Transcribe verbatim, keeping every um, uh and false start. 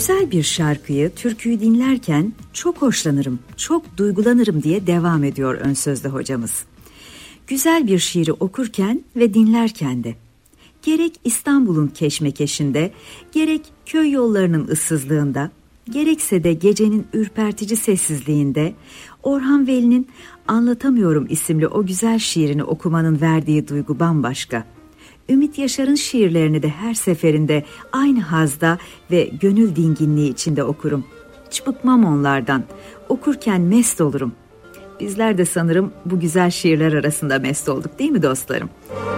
Güzel bir şarkıyı, türküyü dinlerken çok hoşlanırım, çok duygulanırım diye devam ediyor ön sözde hocamız. Güzel bir şiiri okurken ve dinlerken de, gerek İstanbul'un keşmekeşinde, gerek köy yollarının ıssızlığında, gerekse de gecenin ürpertici sessizliğinde, Orhan Veli'nin Anlatamıyorum isimli o güzel şiirini okumanın verdiği duygu bambaşka. Ümit Yaşar'ın şiirlerini de her seferinde aynı hazda ve gönül dinginliği içinde okurum. Hiç bıkmam onlardan. Okurken mest olurum. Bizler de sanırım bu güzel şiirler arasında mest olduk, değil mi dostlarım?